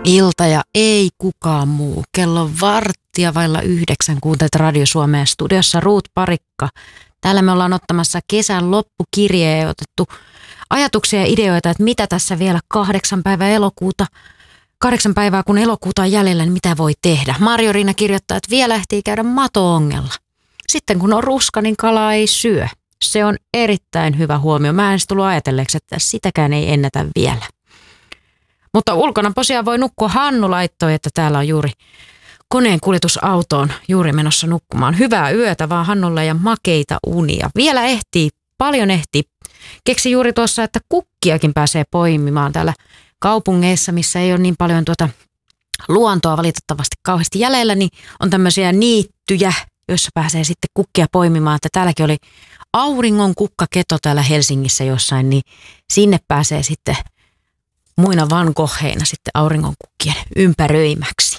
Ilta ja ei kukaan muu. Kello 8:15 kuuntelet Radio Suomea, studiossa Ruut Parikka. Täällä me ollaan ottamassa kesän loppukirjeen ja otettu ajatuksia ja ideoita, että mitä tässä vielä 8 päivää elokuuta, 8 päivää kun elokuuta on jäljellä, niin mitä voi tehdä. Marjo-Riina kirjoittaa, että vielä ehtii käydä mato-ongella. Sitten kun on ruska, niin kalaa ei syö. Se on erittäin hyvä huomio. Mä en tullut ajatelleeksi, että sitäkään ei ennätä vielä. Mutta ulkona tosiaan voi nukkua. Hannu laittoi, että täällä on juuri koneen kuljetusautoon juuri menossa nukkumaan. Hyvää yötä vaan Hannulle ja makeita unia. Vielä ehtii, paljon ehtii. Keksi juuri tuossa, että kukkiakin pääsee poimimaan täällä kaupungeissa, missä ei ole niin paljon luontoa valitettavasti kauheasti jäljellä, niin on tämmöisiä niittyjä, joissa pääsee sitten kukkia poimimaan. Että täälläkin oli auringon kukkaketo täällä Helsingissä jossain, niin sinne pääsee sitten muina vankoheina sitten auringonkukkien ympäröimäksi.